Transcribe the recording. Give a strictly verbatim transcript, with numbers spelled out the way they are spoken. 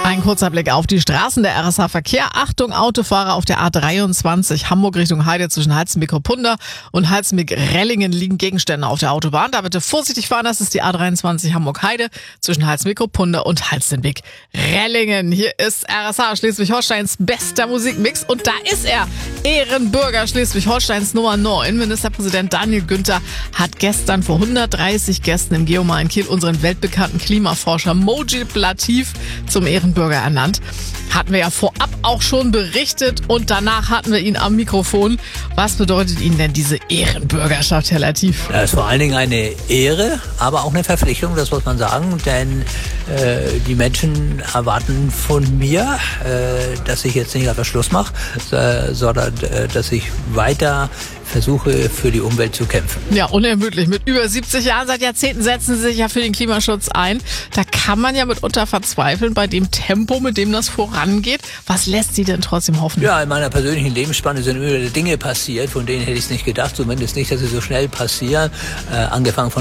Ein kurzer Blick auf die Straßen der R S H-Verkehr. Achtung, Autofahrer auf der A dreiundzwanzig Hamburg Richtung Heide zwischen Halzenbeck-Kopunda und Halzenbeck-Rellingen liegen Gegenstände auf der Autobahn. Da bitte vorsichtig fahren, das ist die A dreiundzwanzig Hamburg-Heide zwischen Halzenbeck-Kopunda und Halzenbeck-Rellingen. Hier ist R S H, Schleswig-Holsteins bester Musikmix und da ist er, Ehrenbürger Schleswig-Holsteins Nummer neun. Ministerpräsident Daniel Günther hat gestern vor hundertdreißig Gästen im Geomar in Kiel unseren weltbekannten Klimaforscher Mojib Latif zum Ehrenbürger ernannt. Hatten wir ja vorab auch schon berichtet und danach hatten wir ihn am Mikrofon. Was bedeutet Ihnen denn diese Ehrenbürgerschaft, Herr Latif? Das ist vor allen Dingen eine Ehre, aber auch eine Verpflichtung, das muss man sagen, denn äh, die Menschen erwarten von mir, äh, dass ich jetzt nicht einfach Schluss mache, äh, sondern äh, dass ich weiter versuche, für die Umwelt zu kämpfen. Ja, unermüdlich. Mit über siebzig Jahren, seit Jahrzehnten setzen Sie sich ja für den Klimaschutz ein. Da kann man ja mitunter verzweifeln bei dem Tempo, mit dem das vorangeht. Was lässt Sie denn trotzdem hoffen? Ja, in meiner persönlichen Lebensspanne sind immer wieder Dinge passiert, von denen hätte ich es nicht gedacht, zumindest nicht, dass sie so schnell passieren. Äh, angefangen von